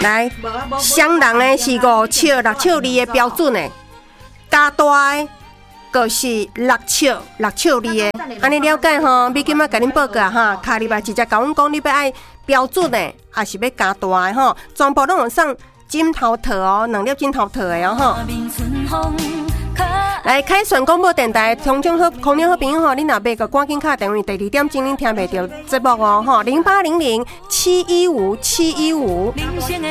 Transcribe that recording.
来，双人的是5尺6尺2的标准的，加大的就是6尺2的。安尼了解吼？美金仔甲恁报告哈，卡入来直接甲阮讲，你要爱标准的，还是要加大的吼？全部拢有送枕头套哦，2粒枕头套的哦吼。来，凯旋广播电台，空中好朋友吼，你若买个赶紧卡电话，第2点钟恁听袂到节目哦吼，0800-715-715。